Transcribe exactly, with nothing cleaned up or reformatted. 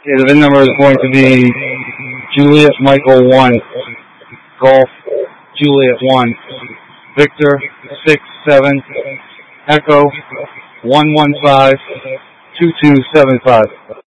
Okay, the V I N number is going to be Juliet Michael one, Golf Juliet one, Victor six seven, Echo one one five two two seven five.